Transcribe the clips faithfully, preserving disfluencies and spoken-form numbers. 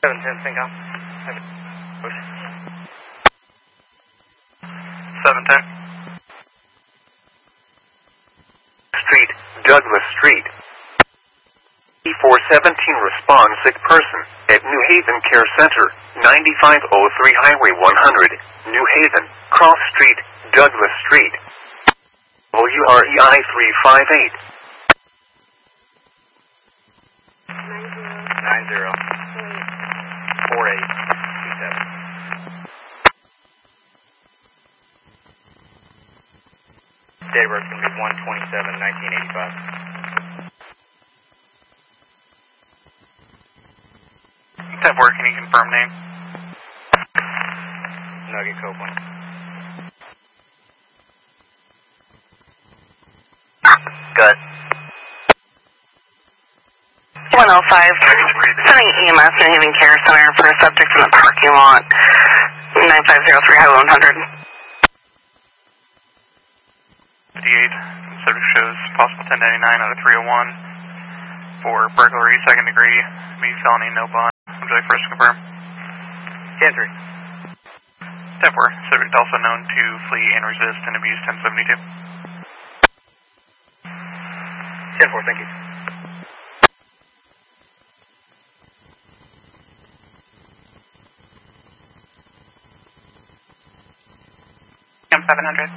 seven ten, Syncom. seven ten. Street, Douglas Street. E four seventeen responds sick person at New Haven Care Center, ninety-five oh three Highway one hundred, New Haven, Cross Street, Douglas Street. W R E I three five eight. nine zero. four eight two seven. Date of birth is going to be one twenty-seven nineteen eighty-five. ten four, can you confirm name? Nugget Copeland. Good. one oh five, sending E M S New Haven Care Center for a subject in the parking lot, nine five zero three Highway one hundred. fifty-eight, service shows possible ten ninety-nine out of three oh one for burglary, second degree, B felony, no bond. Would you like for us to confirm? ten three. ten four, subject also known to flee and resist and abuse ten seventy-two. ten four, thank you. I'm seven hundred.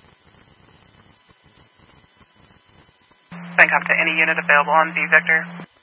Sync up to any unit available on V Victor.